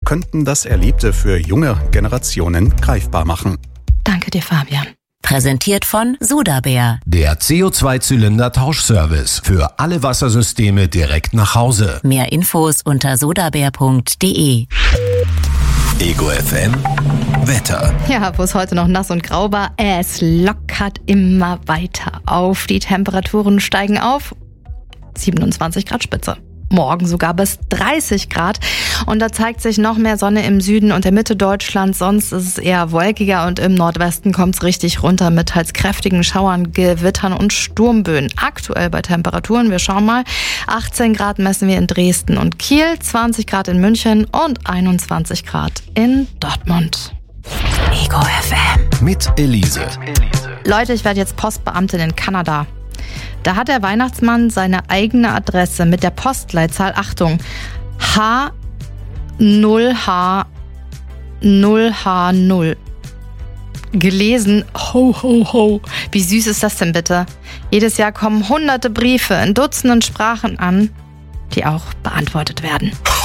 könnten das Erlebte für junge Generationen greifbar machen. Danke dir, Fabian. Präsentiert von Sudabär. Der CO2-Zylinder-Tauschservice für alle Wassersysteme direkt nach Hause. Mehr Infos unter sudabär.de. Ego FM Wetter. Ja, wo es heute noch nass und grau war, es lockert immer weiter auf. Die Temperaturen steigen auf 27 Grad Spitze. Morgen sogar bis 30 Grad. Und da zeigt sich noch mehr Sonne im Süden und der Mitte Deutschlands. Sonst ist es eher wolkiger und im Nordwesten kommt es richtig runter mit teils kräftigen Schauern, Gewittern und Sturmböen. Aktuell bei Temperaturen, wir schauen mal, 18 Grad messen wir in Dresden und Kiel, 20 Grad in München und 21 Grad in Dortmund. Ego FM. Mit Elise. Leute, ich werde jetzt Postbeamtin in Kanada. Da hat der Weihnachtsmann seine eigene Adresse mit der Postleitzahl, Achtung, H0H0H0. Gelesen, ho, ho, ho. Wie süß ist das denn bitte? Jedes Jahr kommen hunderte Briefe in Dutzenden Sprachen an, die auch beantwortet werden.